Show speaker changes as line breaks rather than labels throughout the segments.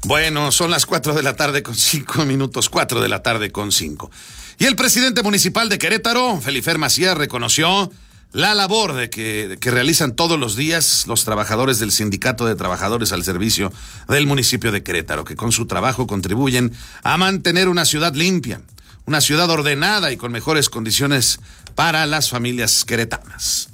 Bueno, son las 4 de la tarde con 5 minutos, 4 de la tarde con 5. Y el presidente municipal de Querétaro, Felifer Macías, reconoció la labor que realizan todos los días los trabajadores del Sindicato de Trabajadores al Servicio del municipio de Querétaro, que con su trabajo contribuyen a mantener una ciudad limpia, una ciudad ordenada y con mejores condiciones para las familias queretanas.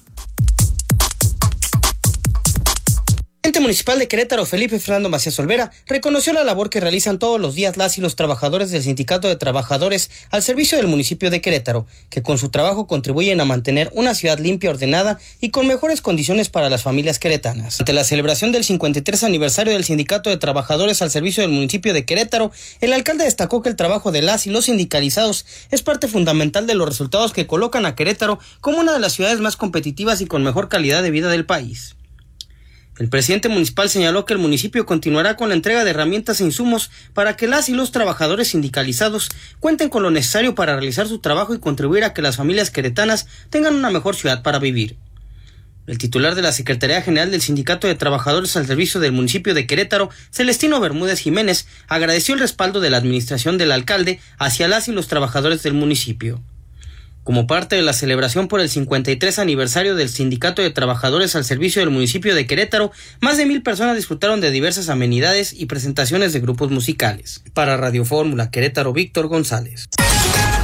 El presidente municipal de Querétaro, Felipe Fernando Macías Olvera, reconoció la labor que realizan todos los días las y los trabajadores del Sindicato de Trabajadores al servicio del municipio de Querétaro, que con su trabajo contribuyen a mantener una ciudad limpia, ordenada y con mejores condiciones para las familias queretanas. Ante la celebración del 53 aniversario del Sindicato de Trabajadores al servicio del municipio de Querétaro, el alcalde destacó que el trabajo de las y los sindicalizados es parte fundamental de los resultados que colocan a Querétaro como una de las ciudades más competitivas y con mejor calidad de vida del país. El presidente municipal señaló que el municipio continuará con la entrega de herramientas e insumos para que las y los trabajadores sindicalizados cuenten con lo necesario para realizar su trabajo y contribuir a que las familias queretanas tengan una mejor ciudad para vivir. El titular de la Secretaría General del Sindicato de Trabajadores al Servicio del municipio de Querétaro, Celestino Bermúdez Jiménez, agradeció el respaldo de la administración del alcalde hacia las y los trabajadores del municipio. Como parte de la celebración por el 53 aniversario del Sindicato de Trabajadores al Servicio del municipio de Querétaro, más de 1,000 personas disfrutaron de diversas amenidades y presentaciones de grupos musicales. Para Radio Fórmula Querétaro, Víctor González.